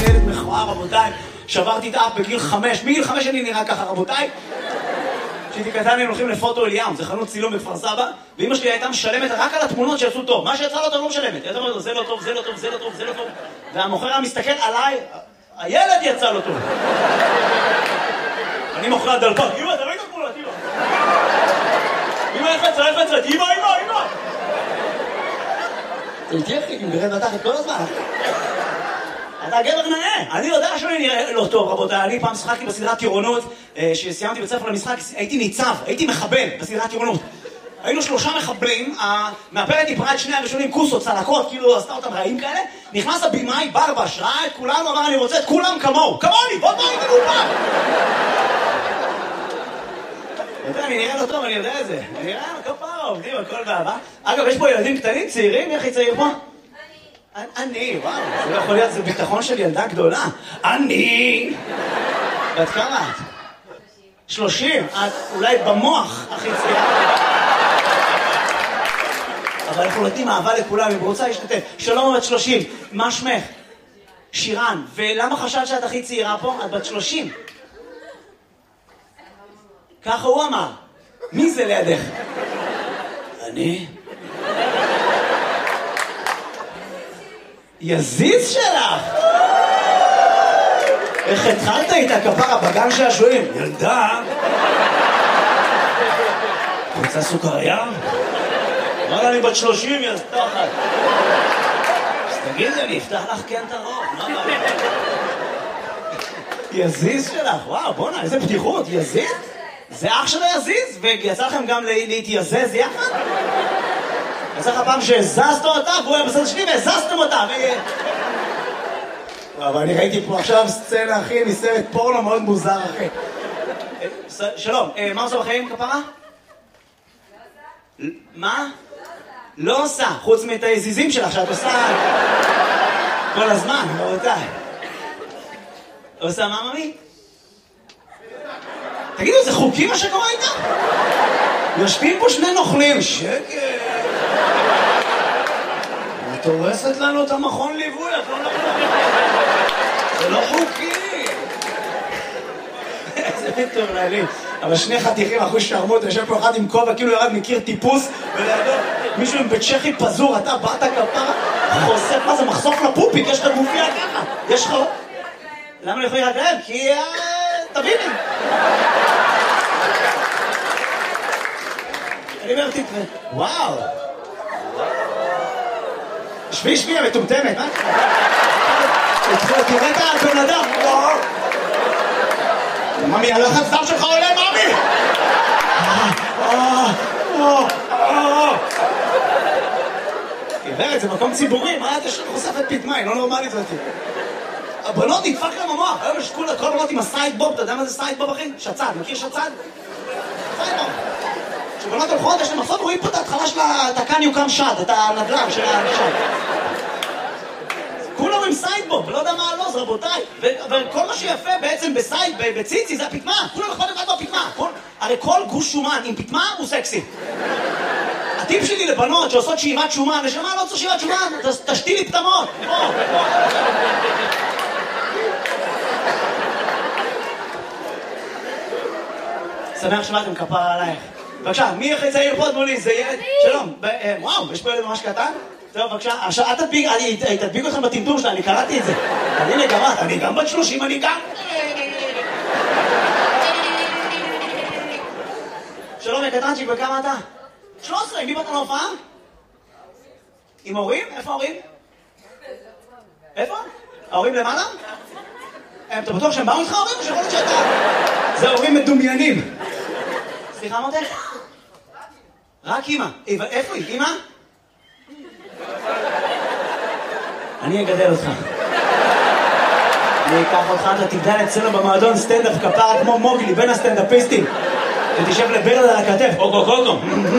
אני ילד מכוער, רבותיי. שברתי את האף בגיל 5. מגיל 5 אני נראה ככה, רבותיי. כשהייתי קטן הם הולכים לפוטו אליאם, זה חנות צילום בכפר סבא, ואמא שלי הייתה משלמת רק על התמונות שיצאו טוב. מה שיצא לא טוב לא משלמת. היא הייתה אומרת, זה לא טוב, זה לא טוב, זה לא טוב, זה לא טוב. והמוכר היה מסתכל עליי, הילד יצא לו טוב. אני מוכר דלפק, אמא, אתה ראית תמונות, אמא. אמא, איך יצא, אמא. אתה תהיה אחי, אם גרד בתחת כל הזמן. אתה גבר נאה. אני יודע שאני נראה לא טוב, רבותיי. אני פעם שחקתי בסדרת טירונות, שסיימתי בית ספר למשחק, הייתי ניצב, הייתי מחבל בסדרת טירונות. היינו 3 מחבלים, המאפרת דיברה את שני הראשונים, כוסות, צלקות, כאילו עשתה אותם רעים כאלה. נכנס הבימאי, ברבש, ראה את כולנו, אמר אני רוצה את כולם כמוהו. כמוני, בוא הייתי מאופן. אני נראה לא טוב, אני יודע את זה. אני נראה כפרה, עובדים, הכל באהבה. אגב, יש פה ילדים קטנים, צעירים, איך היא צעיר פה? אני, וואו, זה לא יכול להיות, זה ביטחון של ילדה גדולה. אני! בת כמה את? 30. את אולי במוח הכי צעירה. אבל אנחנו נותנים אהבה לכולם, אם רוצה להשתתף. שלום, בת 30. מה שמך? שירן. ולמה חשבת שאת הכי צעירה פה? את בת 30. ככה הוא אמר. מי זה לידך? אני? יזיז שלך! איך התחלת איתה כפרה בגן שעשועים? ילדה! רוצה סוכריה? אמרה אני בת 30, יא סתחת. אז תגיד לי, אני אפתח לך כן את הרוב. יזיז שלך, וואו, בוא'נה, איזה פתיחות, יזיז? זה אח שלו יזיז? ויצא לכם גם להתייזז יחד? יצא לך פעם שהזזת אותה, והוא היה בסדר שלי והזזתם אותה, אבל אני ראיתי פה עכשיו סצנה, אחי, מסרט פורנו מאוד מוזר, אחי. שלום, מה עושה בחיים, כפרה? מה? לא עושה, חוץ מאת היזיזים שלך שאת עושה כל הזמן, רבותיי. עושה מה, ממי? תגידו, זה חוקי מה שקורה איתה? יושבים פה 2 נוכלים, שקט. את הורסת לנו את המכון ליווי, את לא נוכלים. זה לא חוקי. איזה מטורללים. אבל 2 חתיכים, אחוז שרמות, יושב פה אחד עם כובע, כאילו ירד מכיר טיפוס, ולידו מישהו עם בית צ'כי פזור, אתה באת כפרה, חושף, מה זה, מחשוף לפופיק, יש לך גופיה ככה, יש לך... למה לא יכולים להגרב? כי... תביני. אני אומר, תתראה, וואו. שבי, המטומטמת, מה? תראה את הבן אדם, וואו. ממי, הלחץ דם שלך עולה, ממי! גברת, זה מקום ציבורי, מה את יש לך חושפת פתמה, היא לא נורמלית זאת. הבנות נדפק להם המוח, היום יש כל הבנות עם הסייד בוב, אתה יודע מה זה סייד בוב אחי? שצד, מכיר שצד? סייד בוב. כשבנות הולכות יש להם מחסות, רואים פה את ההתחלה של התקן יוקם שד, את הנדל"ן של השד. כולם עם סייד בוב, ולא יודע מה הלוז, רבותיי. וכל מה שיפה בעצם בסייד, בציצי, זה הפתמה. כולם יכולים לבד בפתמה. הרי כל גוש שומן עם פתמה הוא סקסי. הטיפ שלי לבנות שעושות שאיבת שומן, נשמה לא צריך שאיבת שומן, תשתי לי פתמות. שמח שבאתם, כפרה עלייך. בבקשה, מי הכי צעיר פה מולי? זה ילד? שלום. וואו, יש פה ילד ממש קטן? טוב, בבקשה. עכשיו, תדביק אתכם בטמטום שלה, אני קראתי את זה. הנה גם את, אני גם בת 30, אני גם... שלום, קטנצ'יק, וכמה אתה? 13, עם מי באת להופעה? עם הורים? איפה ההורים? איפה? ההורים למעלה? אתה בטוח שהם באו איתך ההורים או שיכול להיות שאתה... זה ההורים מדומיינים. סליחה מותך? רק אמא. איפה היא? אמא? אני אגדל אותך. אני אקח אותך, אתה תגדל אצלנו במועדון סטנדאפ כפרה כמו מוגלי בין הסטנדאפיסטים. ותשב לברד על הכתף. אוקו.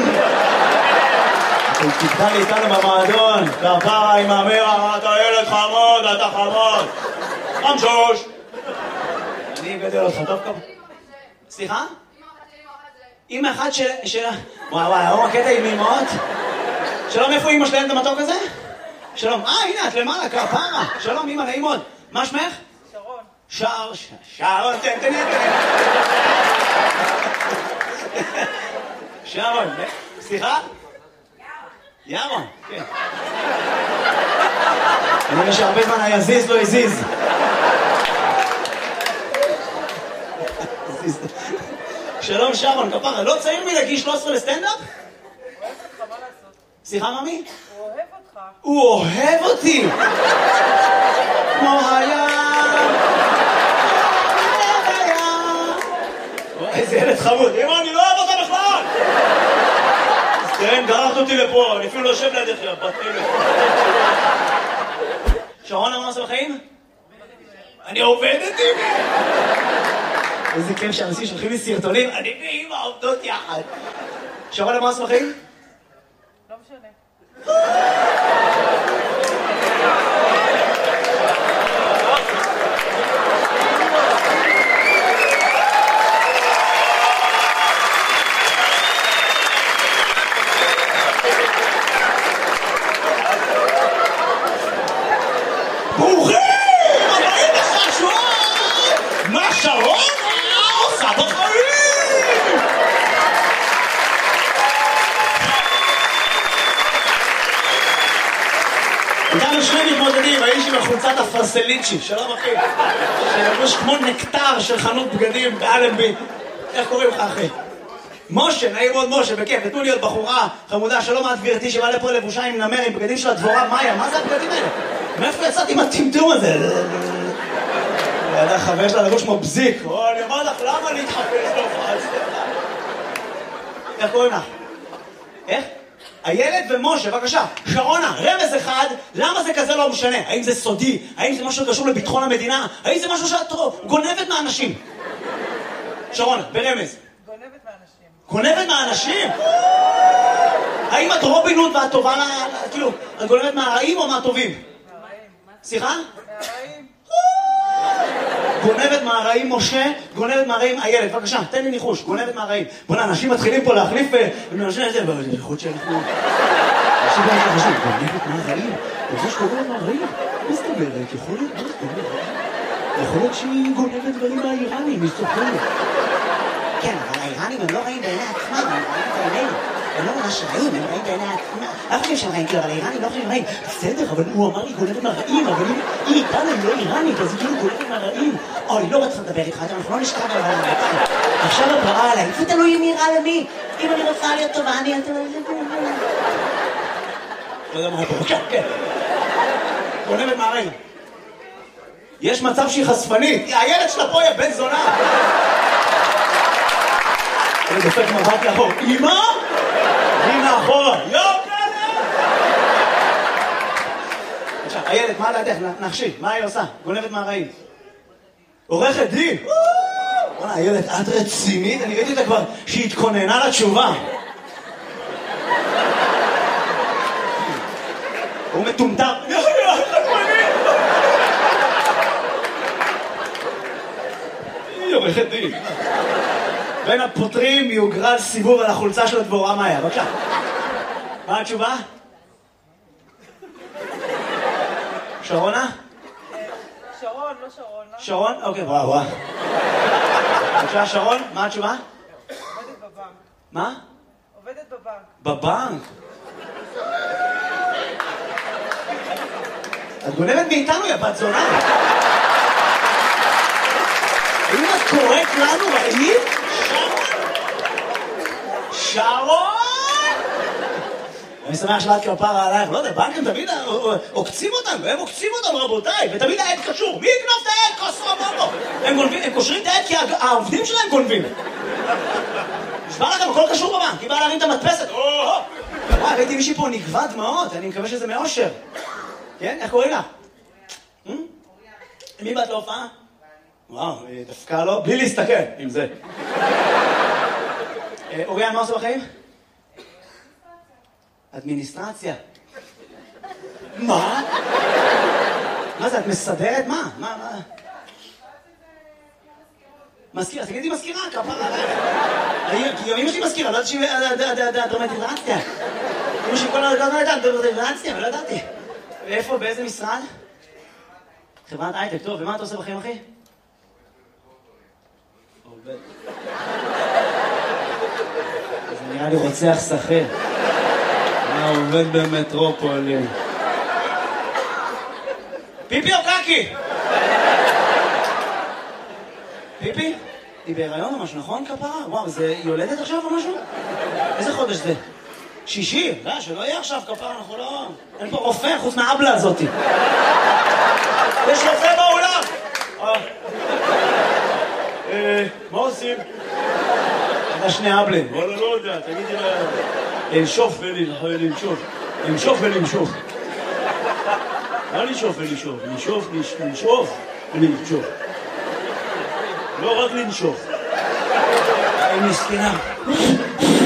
תגדל איתנו במועדון. כפרה עם אמרה, אתה ילד חמוד, אתה חמוד. חמשוש. אני אגדל אותך, טוב כפרה. סליחה? אמא אחת של... וואו, הקטע עם אמאות. שלום, איפה אמא שלהם את המתוק הזה? שלום, הנה, את למעלה, כפרה. שלום, אמא, נעים מאוד. מה שמך? שרון. שרון, תן. שרון, סליחה? ירון, כן. אני רואה שהרבה זמן היזיז לא הזיז. שלום שרון, כפרה, לא צעיר מלגיל 13 לסטנדאפ? אוהב אותך, מה לעשות? סליחה, ממי? הוא אוהב אותך. הוא אוהב אותי! כמו איזה ילד חמוד. אמא, אני לא אוהב אותה בכלל! כן, גררת אותי לפה, אני אפילו לא יושב לידך, בטלת. שרון, מה עושה בחיים? אני עובדת עם מי? איזה כיף שאנשים שולחים לי סרטונים, אני ואמא עובדות יחד. שרון, מה עושה בחיים? לא משנה. ברוכים! הבאים לחשוב! מה שרון עושה בחיים? איתנו שני מתמודדים, האיש עם החולצת הפרסליצ'י, שלום אחי, שלבוש כמו נקטר של חנות בגדים באלנבי. איך קוראים לך אחי? משה, נעים מאוד משה, בכיף, ותנו להיות בחורה חמודה, שלום את גברתי שבא לפה לבושה עם נמר, עם בגדים של הדבורה מאיה, מה זה הבגדים האלה? מאיפה יצאת עם הטמטום הזה? ידע חבר שלה לבוש כמו בזיק. אני אומר לך, למה להתחפש להופעה? איך קוראים לך? איך? הילד ומשה, בבקשה. שרונה, רמז אחד, למה זה כזה לא משנה? האם זה סודי? האם זה משהו שקשור לביטחון המדינה? האם זה משהו שאת גונבת מהאנשים? שרונה, ברמז. גונבת מהאנשים? האם את רובין הוד ואת טובה כאילו, את גונבת מהרעים או מהטובים? מהרעים. סליחה? מהרעים. גונבת מהרעים משה, גונבת מהרעים הילד. בבקשה, תן לי ניחוש, גונבת מהרעים. בוא'נה, אנשים מתחילים פה להחליף ומאנשים את זה, יכול להיות שאנחנו... אנשים לא חושבים, גונבת מהרעים? זה שגונבת מהרעים? מה זאת אומרת? יכול להיות, מה זאת אומרת? יכול להיות שהיא גונבת דברים מהאיראנים, היא סופרת. כן, אבל האיראנים הם לא רעים בעיני עצמם, הם רעים בעינינו. הם לא ממש רעים, הם רעים בעיני עצמם. אנחנו חושבים שהם רעים, כאילו, אבל האיראנים לא חושבים רעים. בסדר, אבל הוא אמר לי גונבת מהרעים, אבל אם היא איתנו, היא לא איראנית, אז היא כאילו גונבת מהרעים. אוי, לא רוצה לדבר איתך, אנחנו לא נשכב על הרעים. עכשיו את רעה עליי, זה תלוי מי רע למי. אם אני רוצה להיות טובה, אני... לא יודע מה פה, כן. גונבת מהרעים. יש מצב שהיא חשפנית. הילד שלה פה יהיה בן זונה. אני דופק מבט לאחור. אמא? אמא אחורה. עכשיו, הילד, מה דעתך? נחשי, מה היא עושה? גונבת מהרעים. עורכת דין. וואלה, הילד, את רצינית? אני ראיתי אותה כבר שהיא התכוננה לתשובה. הוא מטומטם. היא עורכת דין. בין הפותרים יוגרל סיבוב על החולצה של הדבורה מאיה. בבקשה. מה התשובה? שרונה? שרון, לא שרונה. שרון? אוקיי, וואו. בבקשה, שרון, מה התשובה? עובדת בבנק. מה? עובדת בבנק. בבנק? את גונבת מאיתנו, יא בת זונה. אם את קוראת לנו רעים? שרון! אני שמח שלאת כפרה עלייך, לא יודע, בנקים תמיד עוקצים אותנו, הם עוקצים אותנו רבותיי, ותמיד העד קשור. מי יקנוב את העד? כוסו המומו. הם קושרים את העד כי העובדים שלהם גונבים. נשמע לכם, הכל קשור בבנק, היא באה להרים את המדפסת. וואי, ראיתי מישהי פה נגבה דמעות, אני מקווה שזה מאושר. כן? איך קוראים לך? מי באת להופעה? וואו, דווקא לא, בלי להסתכל, עם זה. אוריאן, מה עושה בחיים? אדמיניסטרציה. מה? מה זה, את מסדרת? מה? מזכירה, תגידי מזכירה, כפרה עלייך. כי אמא שלי מזכירה, לא ידעתי שהיא דרמטיזציה. אמא שלי כל הדרמטיזציה, ולא ידעתי. ואיפה, באיזה משרד? חברת הייטק, טוב, ומה אתה עושה בחיים, אחי? עובד. זה נראה לי רוצח שכיר. עובד במטרופולין. פיפי או קקי? פיפי? היא בהיריון או משהו, נכון כפרה? וואו, זה יולדת עכשיו או משהו? איזה חודש זה? שישי? לא, שלא יהיה עכשיו כפרה, אנחנו לא... אין פה רופא חוץ מהאבלה הזאתי. יש רופא באולם! מה עושים? אתה שני אבלים. וואלה, לא יודע, תגידי לה... לנשוף ולנשוף. לנשוף ולנשוף. לא לנשוף ולנשוף. לנשוף ולנשוף. לא רק לנשוף. היא מסכנה.